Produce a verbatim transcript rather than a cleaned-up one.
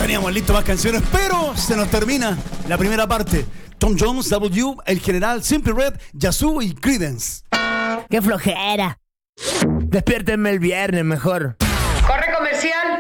Teníamos listo más canciones, pero se nos termina la primera parte. Tom Jones, W, El General, Simply Red, Yazoo y Creedence. ¡Qué flojera! Despiértenme el viernes mejor. ¡Corre comercial!